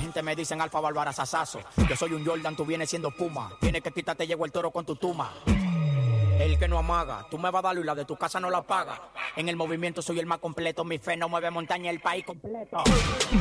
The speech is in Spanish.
gente me dicen Alfa Bárbara Sasazo. Yo soy un Jordan, tú vienes siendo Puma. Tienes que quitarte, llegó el toro con tu tuma. El que no amaga, tú me vas a dar y la de tu casa no la paga. En el movimiento soy el más completo, mi fe no mueve montaña, el país completo.